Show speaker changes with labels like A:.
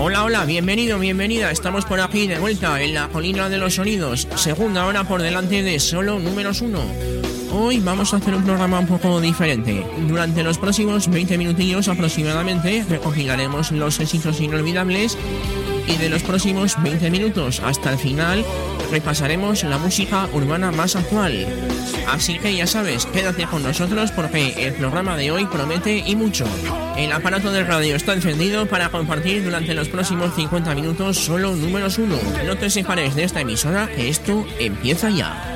A: Hola, hola, bienvenido, bienvenida. Estamos por aquí de vuelta en la colina de los sonidos. Segunda hora por delante de solo números 1. Hoy vamos a hacer un programa un poco diferente. Durante los próximos 20 minutillos aproximadamente recopilaremos los éxitos inolvidables y de los próximos 20 minutos hasta el final repasaremos la música urbana más actual. Así que ya sabes, quédate con nosotros porque el programa de hoy promete y mucho. El aparato del radio está encendido para compartir durante los próximos 50 minutos solo números 1. No te separes de esta emisora, que esto empieza ya.